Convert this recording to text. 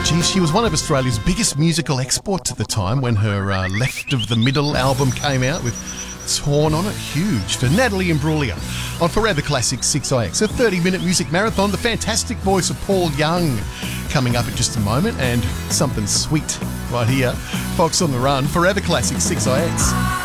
Geez, she was one of Australia's biggest musical exports at the time when her Left of the Middle album came out with Torn on it. Huge for Natalie Imbruglia on Forever Classic 6IX. A 30-minute music marathon. The fantastic voice of Paul Young coming up in just a moment, and something sweet right here. Fox on the Run, Forever Classic 6IX.